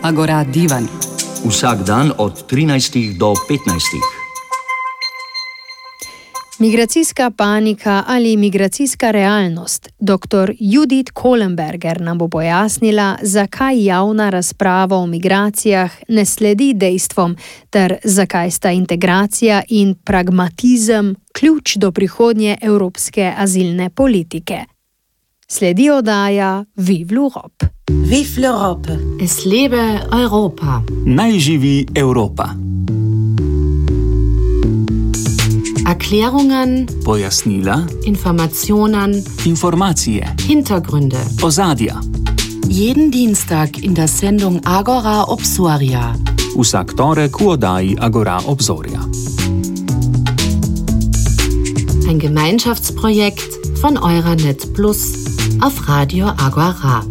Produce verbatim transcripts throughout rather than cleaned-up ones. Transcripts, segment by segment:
Agora Divan. Vsak dan od trinajstih do petnajstih. Migracijska panika ali migracijska realnost. doktor Judith Kohlenberger nam bo pojasnila, zakaj javna razprava o migracijah ne sledi dejstvom, ter zakaj sta integracija in pragmatizem ključ do prihodnje evropske azilne politike. Sledi oddaja Vive l'Europe. Vive l'Europe. Es lebe Europa. Naj živi Evropa. Erklärungen, Pojasnila, Informationen, Informacije, Hintergründe. Ozadja. Jeden Dienstag in der Sendung Agora Obsoria. Vsak torek v oddaji Agora Obzorja. Ein Gemeinschaftsprojekt von Euranet Plus auf Radio Agora.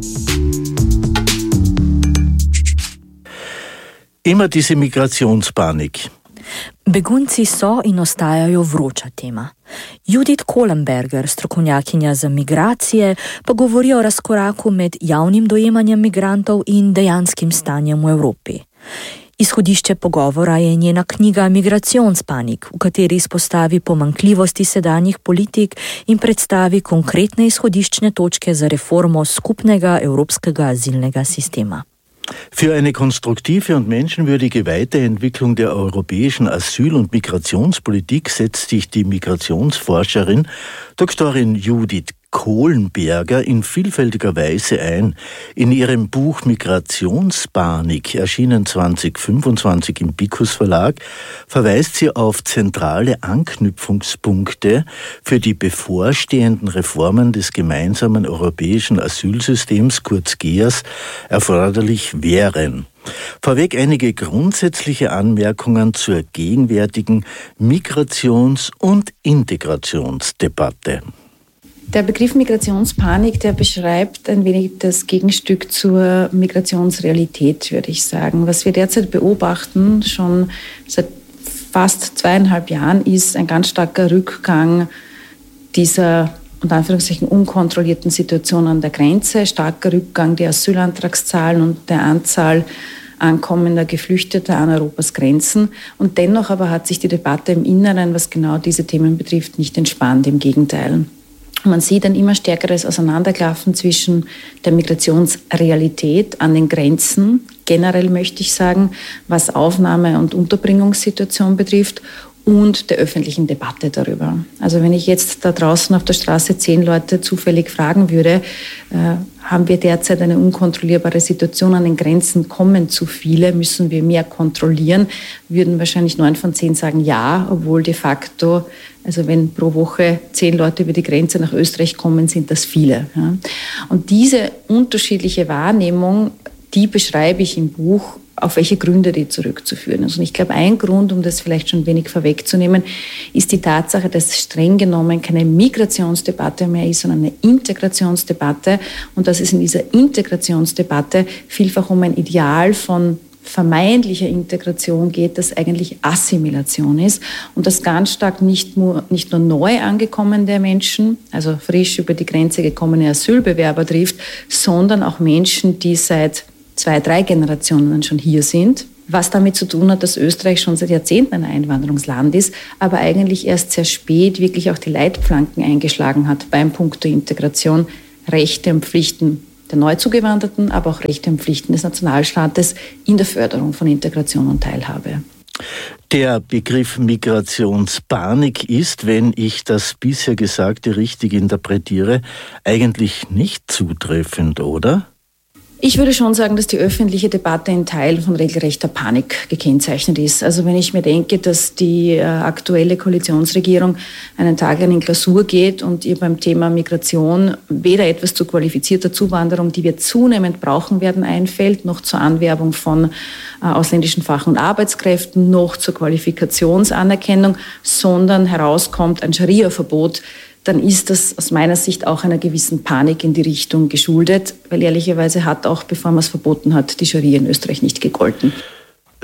Immer diese Migrationspanik. Begunci so in ostajajo vroča tema. Judith Kohlenberger, strokovnjakinja za migracije, pa govori o razkoraku med javnim dojemanjem migrantov in dejanskim stanjem v Evropi. Izhodišče pogovora je njena knjiga Migrationspanik, v kateri izpostavi pomanjkljivosti sedanjih politik in predstavi konkretne izhodiščne točke za reformo skupnega evropskega azilnega sistema. Für eine konstruktive und menschenwürdige Weiterentwicklung der europäischen Asyl- und Migrationspolitik setzt sich die Migrationsforscherin Doktorin Judith Kohlenberger in vielfältiger Weise ein. In ihrem Buch Migrationspanik, erschienen zwanzig fünfundzwanzig im Picus Verlag, verweist sie auf zentrale Anknüpfungspunkte für die bevorstehenden Reformen des gemeinsamen europäischen Asylsystems, kurz G E A S, erforderlich wären. Vorweg einige grundsätzliche Anmerkungen zur gegenwärtigen Migrations- und Integrationsdebatte. Der Begriff Migrationspanik, der beschreibt ein wenig das Gegenstück zur Migrationsrealität, würde ich sagen. Was wir derzeit beobachten, schon seit fast zweieinhalb Jahren, ist ein ganz starker Rückgang dieser unter Anführungszeichen unkontrollierten Situation an der Grenze, starker Rückgang der Asylantragszahlen und der Anzahl ankommender Geflüchteter an Europas Grenzen. Und dennoch aber hat sich die Debatte im Inneren, was genau diese Themen betrifft, nicht entspannt, im Gegenteil. Man sieht ein immer stärkeres Auseinanderklaffen zwischen der Migrationsrealität an den Grenzen, generell möchte ich sagen, was Aufnahme- und Unterbringungssituation betrifft, und der öffentlichen Debatte darüber. Also wenn ich jetzt da draußen auf der Straße zehn Leute zufällig fragen würde, äh, haben wir derzeit eine unkontrollierbare Situation an den Grenzen, kommen zu viele, müssen wir mehr kontrollieren, würden wahrscheinlich neun von zehn sagen ja, obwohl de facto, also wenn pro Woche zehn Leute über die Grenze nach Österreich kommen, sind das viele. Ja. Und diese unterschiedliche Wahrnehmung, die beschreibe ich im Buch, auf welche Gründe die zurückzuführen ist. Und ich glaube, ein Grund, um das vielleicht schon ein wenig vorwegzunehmen, ist die Tatsache, dass streng genommen keine Migrationsdebatte mehr ist, sondern eine Integrationsdebatte, und dass es in dieser Integrationsdebatte vielfach um ein Ideal von vermeintlicher Integration geht, das eigentlich Assimilation ist und das ganz stark nicht nur, nicht nur neu angekommene Menschen, also frisch über die Grenze gekommene Asylbewerber trifft, sondern auch Menschen, die seit zwei, drei Generationen schon hier sind, was damit zu tun hat, dass Österreich schon seit Jahrzehnten ein Einwanderungsland ist, aber eigentlich erst sehr spät wirklich auch die Leitplanken eingeschlagen hat beim Punkt der Integration, Rechte und Pflichten der Neuzugewanderten, aber auch Rechte und Pflichten des Nationalstaates in der Förderung von Integration und Teilhabe. Der Begriff Migrationspanik ist, wenn ich das bisher Gesagte richtig interpretiere, eigentlich nicht zutreffend, oder? Ich würde schon sagen, dass die öffentliche Debatte in Teilen von regelrechter Panik gekennzeichnet ist. Also wenn ich mir denke, dass die äh, aktuelle Koalitionsregierung einen Tag in Klausur geht und ihr beim Thema Migration weder etwas zu qualifizierter Zuwanderung, die wir zunehmend brauchen werden, einfällt, noch zur Anwerbung von äh, ausländischen Fach- und Arbeitskräften, noch zur Qualifikationsanerkennung, sondern herauskommt ein Scharia-Verbot, dann ist das aus meiner Sicht auch einer gewissen Panik in die Richtung geschuldet, weil ehrlicherweise hat auch, bevor man es verboten hat, die Scharia in Österreich nicht gegolten.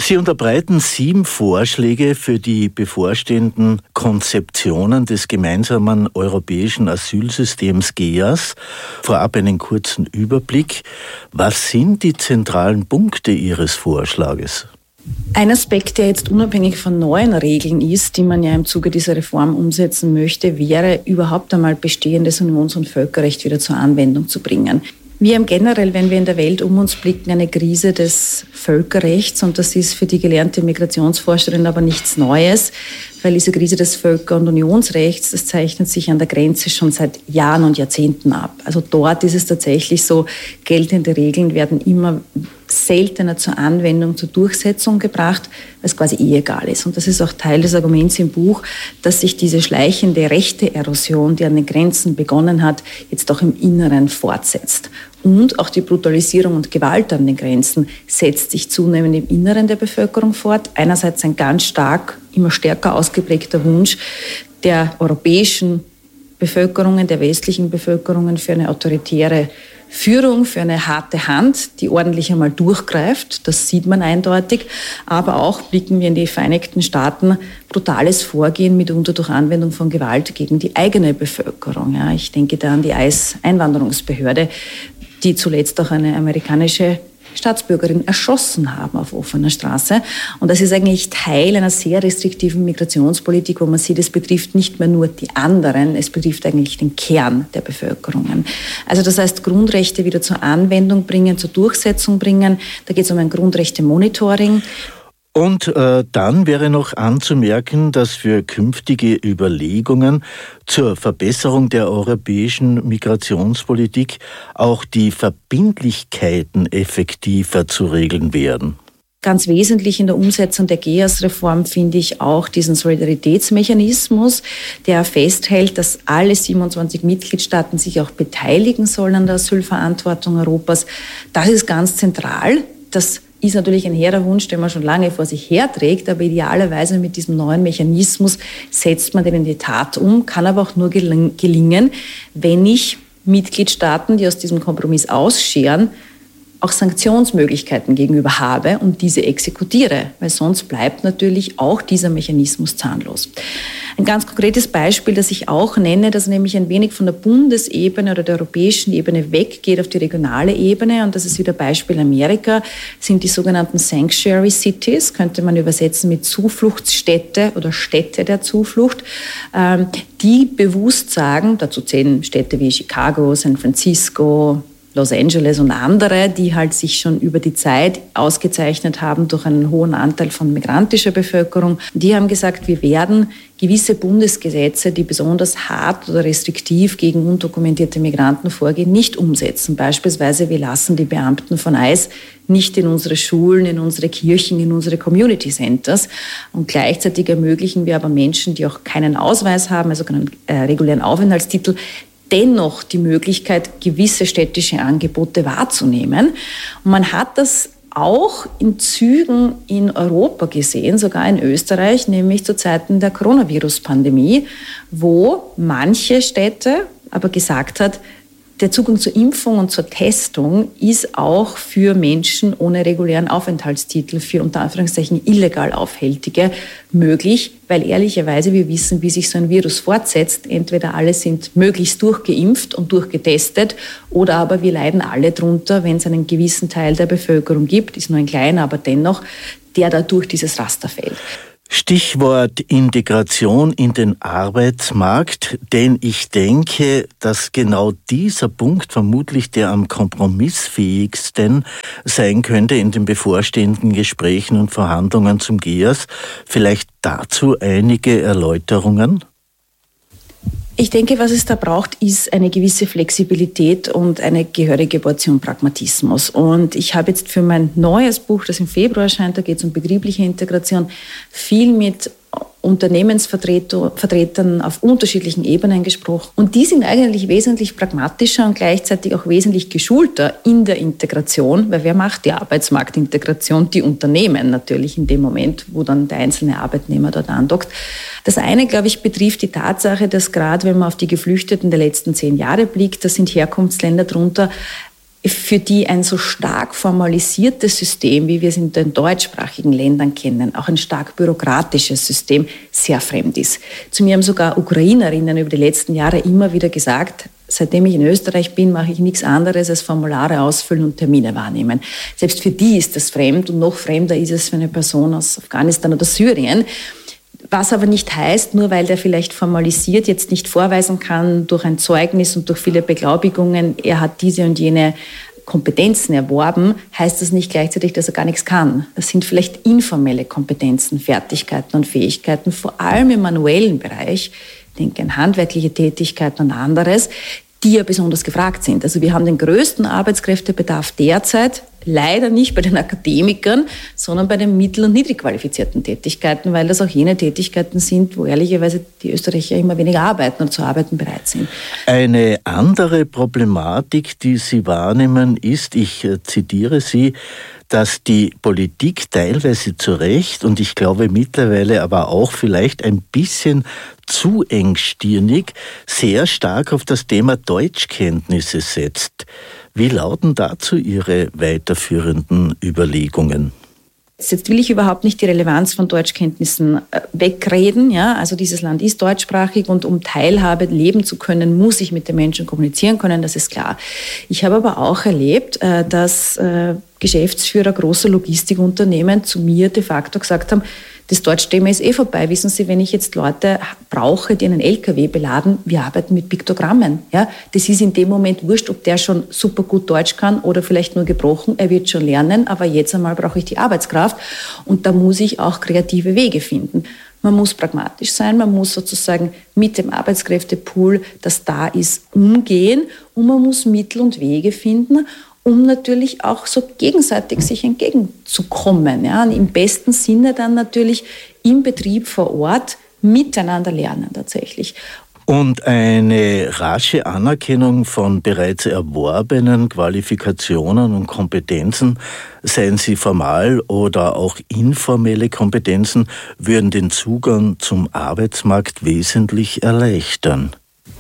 Sie unterbreiten sieben Vorschläge für die bevorstehenden Konzeptionen des gemeinsamen europäischen Asylsystems G E A S. Vorab einen kurzen Überblick. Was sind die zentralen Punkte Ihres Vorschlages? Ein Aspekt, der jetzt unabhängig von neuen Regeln ist, die man ja im Zuge dieser Reform umsetzen möchte, wäre überhaupt einmal bestehendes Unions- und Völkerrecht wieder zur Anwendung zu bringen. Wir haben generell, wenn wir in der Welt um uns blicken, eine Krise des Völkerrechts, und das ist für die gelernte Migrationsforscherin aber nichts Neues, weil diese Krise des Völker- und Unionsrechts, das zeichnet sich an der Grenze schon seit Jahren und Jahrzehnten ab. Also dort ist es tatsächlich so, geltende Regeln werden immer seltener zur Anwendung, zur Durchsetzung gebracht, weil es quasi eh egal ist. Und das ist auch Teil des Arguments im Buch, dass sich diese schleichende Rechte-Erosion, die an den Grenzen begonnen hat, jetzt auch im Inneren fortsetzt. Und auch die Brutalisierung und Gewalt an den Grenzen setzt sich zunehmend im Inneren der Bevölkerung fort. Einerseits ein ganz stark, immer stärker ausgeprägter Wunsch der europäischen Bevölkerungen, der westlichen Bevölkerungen für eine autoritäre Führung, für eine harte Hand, die ordentlich einmal durchgreift, das sieht man eindeutig, aber auch blicken wir in die Vereinigten Staaten, brutales Vorgehen mitunter durch Anwendung von Gewalt gegen die eigene Bevölkerung. Ja, ich denke da an die I C E-Einwanderungsbehörde, die zuletzt auch eine amerikanische Staatsbürgerin erschossen haben auf offener Straße. Und das ist eigentlich Teil einer sehr restriktiven Migrationspolitik, wo man sieht, es betrifft nicht mehr nur die anderen, es betrifft eigentlich den Kern der Bevölkerungen. Also das heißt, Grundrechte wieder zur Anwendung bringen, zur Durchsetzung bringen. Da geht es um ein Grundrechte-Monitoring. Und äh, dann wäre noch anzumerken, dass für künftige Überlegungen zur Verbesserung der europäischen Migrationspolitik auch die Verbindlichkeiten effektiver zu regeln werden. Ganz wesentlich in der Umsetzung der G E A S-Reform finde ich auch diesen Solidaritätsmechanismus, der festhält, dass alle siebenundzwanzig Mitgliedstaaten sich auch beteiligen sollen an der Asylverantwortung Europas. Das ist ganz zentral. Das ist natürlich ein hehrer Wunsch, den man schon lange vor sich herträgt, aber idealerweise mit diesem neuen Mechanismus setzt man den in die Tat um, kann aber auch nur gelingen, wenn ich Mitgliedstaaten, die aus diesem Kompromiss ausscheren, auch Sanktionsmöglichkeiten gegenüber habe und diese exekutiere, weil sonst bleibt natürlich auch dieser Mechanismus zahnlos. Ein ganz konkretes Beispiel, das ich auch nenne, das nämlich ein wenig von der Bundesebene oder der europäischen Ebene weggeht auf die regionale Ebene, und das ist wieder Beispiel Amerika, sind die sogenannten Sanctuary Cities, könnte man übersetzen mit Zufluchtsstädte oder Städte der Zuflucht, die bewusst sagen, dazu zählen Städte wie Chicago, San Francisco, Los Angeles und andere, die halt sich schon über die Zeit ausgezeichnet haben durch einen hohen Anteil von migrantischer Bevölkerung. Die haben gesagt, wir werden gewisse Bundesgesetze, die besonders hart oder restriktiv gegen undokumentierte Migranten vorgehen, nicht umsetzen. Beispielsweise, wir lassen die Beamten von I C E nicht in unsere Schulen, in unsere Kirchen, in unsere Community Centers. Und gleichzeitig ermöglichen wir aber Menschen, die auch keinen Ausweis haben, also keinen äh, regulären Aufenthaltstitel, dennoch die Möglichkeit, gewisse städtische Angebote wahrzunehmen. Und man hat das auch in Zügen in Europa gesehen, sogar in Österreich, nämlich zu Zeiten der Coronavirus-Pandemie, wo manche Städte aber gesagt hat, der Zugang zur Impfung und zur Testung ist auch für Menschen ohne regulären Aufenthaltstitel, für unter Anführungszeichen illegal Aufhältige möglich, weil ehrlicherweise wir wissen, wie sich so ein Virus fortsetzt. Entweder alle sind möglichst durchgeimpft und durchgetestet oder aber wir leiden alle drunter, wenn es einen gewissen Teil der Bevölkerung gibt, ist nur ein kleiner, aber dennoch, der da durch dieses Raster fällt. Stichwort Integration in den Arbeitsmarkt, denn ich denke, dass genau dieser Punkt vermutlich der am kompromissfähigsten sein könnte in den bevorstehenden Gesprächen und Verhandlungen zum G E A S. Vielleicht dazu einige Erläuterungen? Ich denke, was es da braucht, ist eine gewisse Flexibilität und eine gehörige Portion Pragmatismus. Und ich habe jetzt für mein neues Buch, das im Februar erscheint, da geht es um betriebliche Integration, viel mit Unternehmensvertretern auf unterschiedlichen Ebenen gesprochen. Und die sind eigentlich wesentlich pragmatischer und gleichzeitig auch wesentlich geschulter in der Integration, weil wer macht die Arbeitsmarktintegration? Die Unternehmen natürlich in dem Moment, wo dann der einzelne Arbeitnehmer dort andockt. Das eine, glaube ich, betrifft die Tatsache, dass gerade wenn man auf die Geflüchteten der letzten zehn Jahre blickt, da sind Herkunftsländer drunter, für die ein so stark formalisiertes System, wie wir es in den deutschsprachigen Ländern kennen, auch ein stark bürokratisches System, sehr fremd ist. Zu mir haben sogar Ukrainerinnen über die letzten Jahre immer wieder gesagt, seitdem ich in Österreich bin, mache ich nichts anderes als Formulare ausfüllen und Termine wahrnehmen. Selbst für die ist das fremd und noch fremder ist es für eine Person aus Afghanistan oder Syrien. Was aber nicht heißt, nur weil der vielleicht formalisiert jetzt nicht vorweisen kann durch ein Zeugnis und durch viele Beglaubigungen, er hat diese und jene Kompetenzen erworben, heißt das nicht gleichzeitig, dass er gar nichts kann. Das sind vielleicht informelle Kompetenzen, Fertigkeiten und Fähigkeiten, vor allem im manuellen Bereich, ich denke an handwerkliche Tätigkeiten und anderes, die ja besonders gefragt sind. Also wir haben den größten Arbeitskräftebedarf derzeit, leider nicht bei den Akademikern, sondern bei den mittel- und niedrig qualifizierten Tätigkeiten, weil das auch jene Tätigkeiten sind, wo ehrlicherweise die Österreicher immer weniger arbeiten und zu arbeiten bereit sind. Eine andere Problematik, die Sie wahrnehmen, ist, ich zitiere Sie, dass die Politik teilweise zu Recht und ich glaube mittlerweile aber auch vielleicht ein bisschen zu engstirnig sehr stark auf das Thema Deutschkenntnisse setzt. Wie lauten dazu Ihre weiterführenden Überlegungen? Jetzt will ich überhaupt nicht die Relevanz von Deutschkenntnissen wegreden. Ja? Also dieses Land ist deutschsprachig und um Teilhabe leben zu können, muss ich mit den Menschen kommunizieren können, das ist klar. Ich habe aber auch erlebt, dass Geschäftsführer großer Logistikunternehmen zu mir de facto gesagt haben, das Deutschthema ist eh vorbei. Wissen Sie, wenn ich jetzt Leute brauche, die einen L K W beladen, wir arbeiten mit Piktogrammen. Ja? Das ist in dem Moment wurscht, ob der schon super gut Deutsch kann oder vielleicht nur gebrochen. Er wird schon lernen, aber jetzt einmal brauche ich die Arbeitskraft und da muss ich auch kreative Wege finden. Man muss pragmatisch sein, man muss sozusagen mit dem Arbeitskräftepool, das da ist, umgehen und man muss Mittel und Wege finden, um natürlich auch so gegenseitig sich entgegenzukommen. Ja? Und im besten Sinne dann natürlich im Betrieb vor Ort miteinander lernen tatsächlich. Und eine rasche Anerkennung von bereits erworbenen Qualifikationen und Kompetenzen, seien sie formal oder auch informelle Kompetenzen, würden den Zugang zum Arbeitsmarkt wesentlich erleichtern.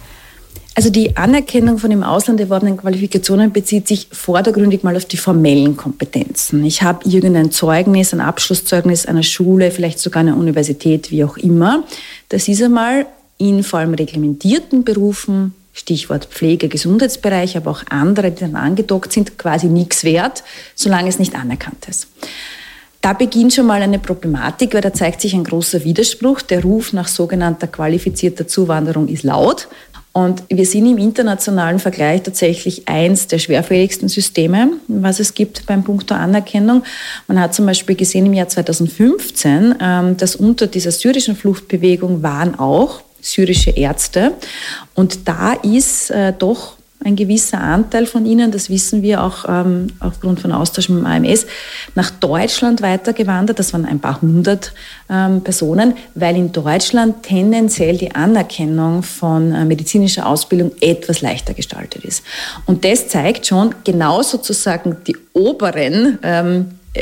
Also die Anerkennung von im Ausland erworbenen Qualifikationen bezieht sich vordergründig mal auf die formellen Kompetenzen. Ich habe irgendein Zeugnis, ein Abschlusszeugnis einer Schule, vielleicht sogar einer Universität, wie auch immer. Das ist einmal in vor allem reglementierten Berufen, Stichwort Pflege, Gesundheitsbereich, aber auch andere, die dann angedockt sind, quasi nichts wert, solange es nicht anerkannt ist. Da beginnt schon mal eine Problematik, weil da zeigt sich ein großer Widerspruch. Der Ruf nach sogenannter qualifizierter Zuwanderung ist laut. Und wir sind im internationalen Vergleich tatsächlich eins der schwerfälligsten Systeme, was es gibt beim Punkt der Anerkennung. Man hat zum Beispiel gesehen im Jahr zweitausendfünfzehn, dass unter dieser syrischen Fluchtbewegung waren auch syrische Ärzte. Und da ist äh, doch ein gewisser Anteil von ihnen, das wissen wir auch ähm, aufgrund von Austausch mit dem A M S, nach Deutschland weitergewandert. Das waren ein paar hundert ähm, Personen, weil in Deutschland tendenziell die Anerkennung von äh, medizinischer Ausbildung etwas leichter gestaltet ist. Und das zeigt schon genau sozusagen die oberen ähm, äh,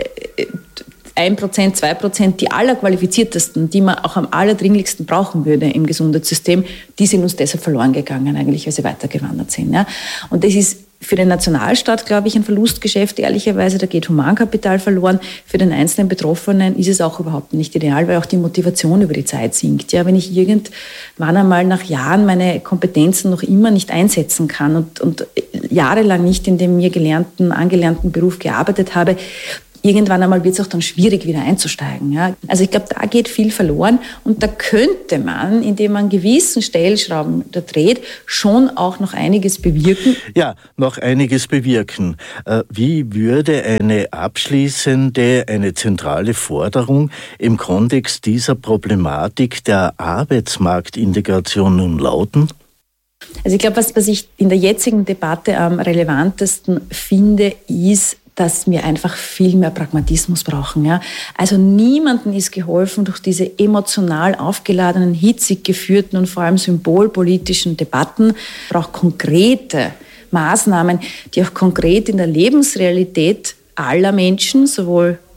ein Prozent, zwei Prozent, die allerqualifiziertesten, die man auch am allerdringlichsten brauchen würde im Gesundheitssystem, die sind uns deshalb verloren gegangen, eigentlich, weil sie weitergewandert sind. Ja. Und das ist für den Nationalstaat, glaube ich, ein Verlustgeschäft, ehrlicherweise, da geht Humankapital verloren. Für den einzelnen Betroffenen ist es auch überhaupt nicht ideal, weil auch die Motivation über die Zeit sinkt. Ja, wenn ich irgendwann einmal nach Jahren meine Kompetenzen noch immer nicht einsetzen kann und, und jahrelang nicht in dem mir gelernten, angelernten Beruf gearbeitet habe, irgendwann einmal wird es auch dann schwierig, wieder einzusteigen. Ja. Also ich glaube, da geht viel verloren und da könnte man, indem man gewissen Stellschrauben da dreht, schon auch noch einiges bewirken. Ja, noch einiges bewirken. Wie würde eine abschließende, eine zentrale Forderung im Kontext dieser Problematik der Arbeitsmarktintegration nun lauten? Also ich glaube, was, was ich in der jetzigen Debatte am relevantesten finde, ist, dass wir einfach viel mehr Pragmatismus brauchen. Ja? Also niemandem ist geholfen durch diese emotional aufgeladenen, hitzig geführten und vor allem symbolpolitischen Debatten. Es braucht konkrete Maßnahmen, die auch konkret in der Lebensrealität aller Menschen, sowohl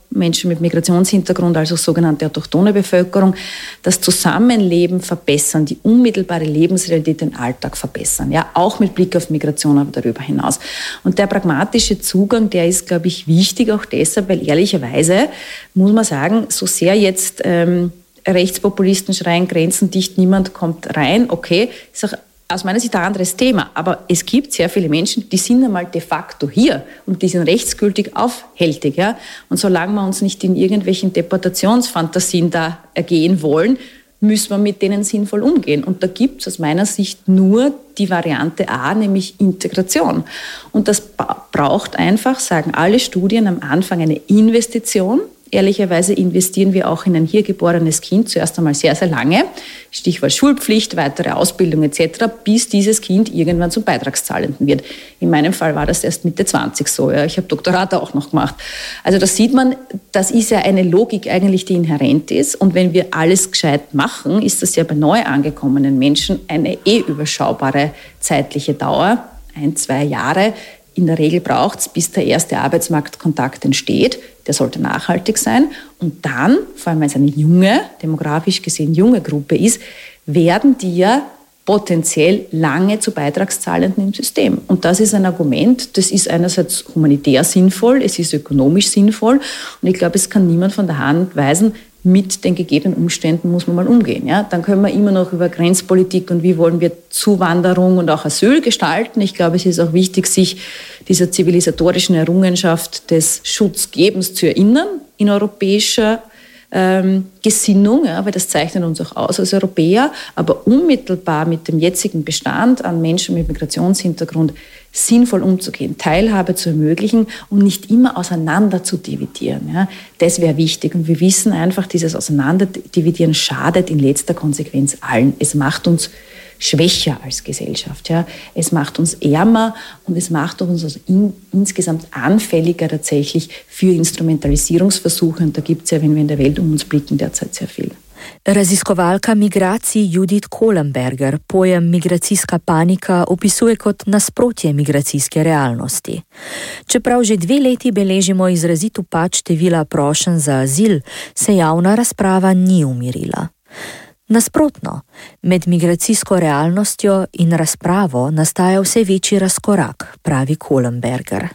Menschen mit Migrationshintergrund, also sogenannte autochthone Bevölkerung, das Zusammenleben verbessern, die unmittelbare Lebensrealität, den Alltag verbessern. Ja, auch mit Blick auf Migration, aber darüber hinaus. Und der pragmatische Zugang, der ist, glaube ich, wichtig, auch deshalb, weil ehrlicherweise muss man sagen, so sehr jetzt ähm, Rechtspopulisten schreien, Grenzen dicht, niemand kommt rein, okay, ist auch aus meiner Sicht ein anderes Thema, aber es gibt sehr viele Menschen, die sind einmal de facto hier und die sind rechtsgültig aufhältig. Ja? Und solange wir uns nicht in irgendwelchen Deportationsfantasien da ergehen wollen, müssen wir mit denen sinnvoll umgehen. Und da gibt es aus meiner Sicht nur die Variante A, nämlich Integration. Und das braucht einfach, sagen alle Studien, am Anfang eine Investition. Ehrlicherweise investieren wir auch in ein hier geborenes Kind zuerst einmal sehr, sehr lange. Stichwort Schulpflicht, weitere Ausbildung et cetera, bis dieses Kind irgendwann zum Beitragszahlenden wird. In meinem Fall war das erst Mitte zwanzig so. Ja. Ich habe Doktorat auch noch gemacht. Also das sieht man, das ist ja eine Logik eigentlich, die inhärent ist. Und wenn wir alles gescheit machen, ist das ja bei neu angekommenen Menschen eine eh überschaubare zeitliche Dauer, ein, zwei Jahre. In der Regel braucht es, bis der erste Arbeitsmarktkontakt entsteht. Der sollte nachhaltig sein. Und dann, vor allem wenn es eine junge, demografisch gesehen junge Gruppe ist, werden die ja potenziell lange zu Beitragszahlenden im System. Und das ist ein Argument, das ist einerseits humanitär sinnvoll, es ist ökonomisch sinnvoll. Und ich glaube, es kann niemand von der Hand weisen, mit den gegebenen Umständen muss man mal umgehen. Ja? Dann können wir immer noch über Grenzpolitik und wie wollen wir Zuwanderung und auch Asyl gestalten. Ich glaube, es ist auch wichtig, sich dieser zivilisatorischen Errungenschaft des Schutzgebens zu erinnern in europäischer ähm, Gesinnung, ja, weil das zeichnet uns auch aus als Europäer. Aber unmittelbar mit dem jetzigen Bestand an Menschen mit Migrationshintergrund sinnvoll umzugehen, Teilhabe zu ermöglichen und nicht immer auseinander zu dividieren. Ja. Das wäre wichtig. Und wir wissen einfach, dieses Auseinanderdividieren schadet in letzter Konsequenz allen. Es macht uns schwächer als Gesellschaft. Ja. Es macht uns ärmer und es macht uns also in, insgesamt anfälliger tatsächlich für Instrumentalisierungsversuche. Und da gibt es ja, wenn wir in der Welt um uns blicken, derzeit sehr viel. Raziskovalka migracij Judith Kohlenberger pojem migracijska panika opisuje kot nasprotje migracijske realnosti. Čeprav že dve leti beležimo izrazit upad števila prošenj za azil, se javna razprava ni umirila. Nasprotno, med migracijsko realnostjo in razpravo nastaja vse večji razkorak, pravi Kohlenberger.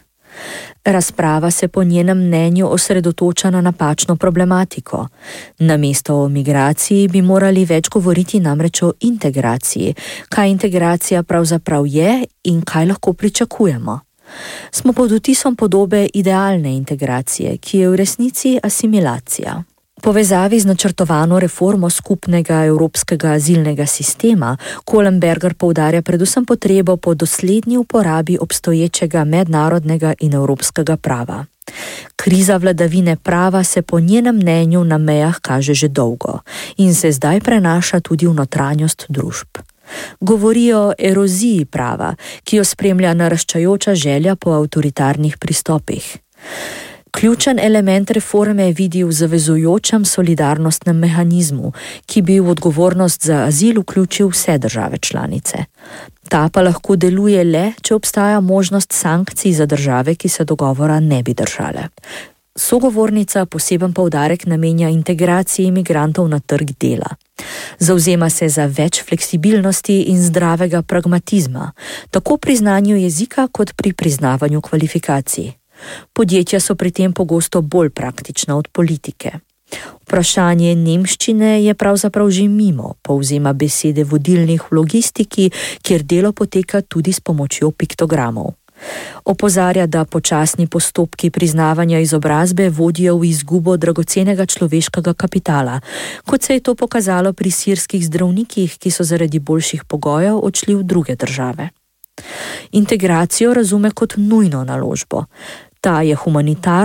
Razprava se po njenem mnenju osredotoča na napačno problematiko. Namesto o migraciji bi morali več govoriti namreč o integraciji, kaj integracija pravzaprav je in kaj lahko pričakujemo. Smo pod vtisom podobe idealne integracije, ki je v resnici asimilacija. V povezavi z načrtovano reformo skupnega evropskega azilnega sistema Kohlenberger poudarja predvsem potrebo po doslednji uporabi obstoječega mednarodnega in evropskega prava. Kriza vladavine prava se po njenem mnenju na mejah kaže že dolgo in se zdaj prenaša tudi v notranjost družb. Govori o eroziji prava, ki jo spremlja naraščajoča želja po avtoritarnih pristopih. Ključen element reforme vidi v zavezujočem solidarnostnem mehanizmu, ki bi v odgovornost za azil vključil vse države članice. Ta pa lahko deluje le, če obstaja možnost sankcij za države, ki se dogovora ne bi držale. Sogovornica poseben poudarek namenja integraciji imigrantov na trg dela. Zavzema se za več fleksibilnosti in zdravega pragmatizma, tako pri znanju jezika kot pri priznavanju kvalifikacij. Podjetja so pri tem pogosto bolj praktična od politike. Vprašanje nemščine je pravzaprav že mimo, povzema besede vodilnih v logistiki, kjer delo poteka tudi s pomočjo piktogramov. Opozarja, da počasni postopki priznavanja izobrazbe vodijo v izgubo dragocenega človeškega kapitala, kot se je to pokazalo pri sirskih zdravnikih, ki so zaradi boljših pogojev odšli v druge države. Integracijo razume kot nujno naložbo. Ta je humanitarna